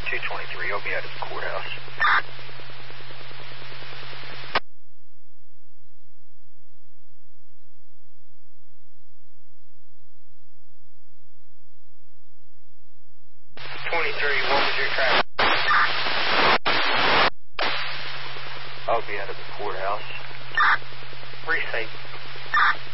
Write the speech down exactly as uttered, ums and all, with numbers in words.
two twenty-three, I'll be out of the courthouse. twenty-three, what was your traffic? I'll be out of the courthouse. Precinct